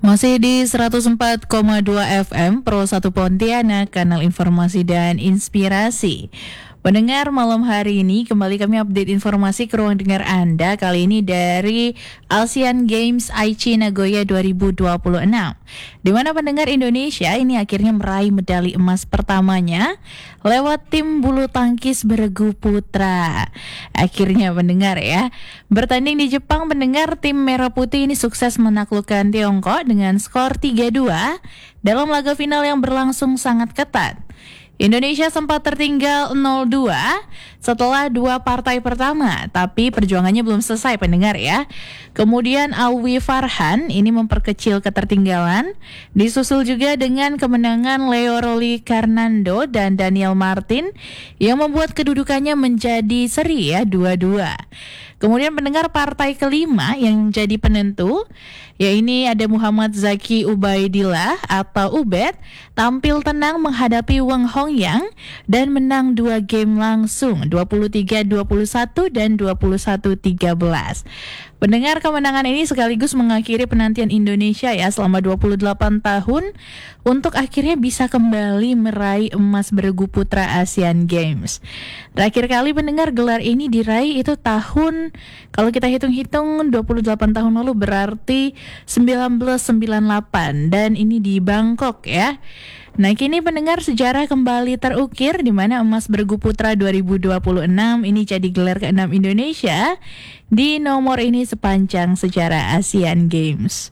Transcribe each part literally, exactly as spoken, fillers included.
Masih di seratus empat koma dua F M Pro satu Pontianak, kanal informasi dan inspirasi. Pendengar, malam hari ini kembali kami update informasi ke ruang dengar Anda, kali ini dari Asian Games Aichi Nagoya dua ribu dua puluh enam, di mana pendengar Indonesia ini akhirnya meraih medali emas pertamanya lewat tim bulu tangkis bergu putra. Akhirnya pendengar ya, bertanding di Jepang, pendengar, tim Merah Putih ini sukses menaklukkan Tiongkok dengan skor tiga dua dalam laga final yang berlangsung sangat ketat. Indonesia sempat tertinggal nol dua setelah dua partai pertama, tapi perjuangannya belum selesai pendengar ya. Kemudian Alwi Farhan ini memperkecil ketertinggalan, disusul juga dengan kemenangan Leo Roli Karnando dan Daniel Martin yang membuat kedudukannya menjadi seri ya dua dua. Kemudian pendengar, partai kelima yang jadi penentu, ya ini ada Muhammad Zaki Ubaidillah atau Ubed, tampil tenang menghadapi Wang Hongyang dan menang dua game langsung, dua puluh tiga dua puluh satu dan dua puluh satu tiga belas. Pendengar, kemenangan ini sekaligus mengakhiri penantian Indonesia ya selama dua puluh delapan tahun untuk akhirnya bisa kembali meraih emas bergu putra Asian Games. Terakhir kali pendengar gelar ini diraih itu tahun, kalau kita hitung-hitung dua puluh delapan tahun lalu, berarti seribu sembilan ratus sembilan puluh delapan, dan ini di Bangkok ya. Nah, kini pendengar, sejarah kembali terukir di mana emas bergu putra dua ribu dua puluh enam ini jadi gelar keenam Indonesia di nomor ini sepanjang sejarah Asian Games.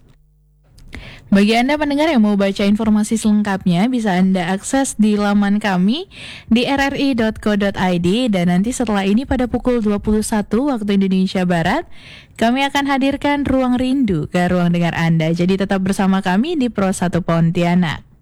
Bagi Anda pendengar yang mau baca informasi selengkapnya, bisa Anda akses di laman kami di r r i dot co dot i d, dan nanti setelah ini pada pukul dua puluh satu waktu Indonesia Barat, kami akan hadirkan Ruang Rindu ke ruang dengar Anda. Jadi tetap bersama kami di Pro satu Pontianak.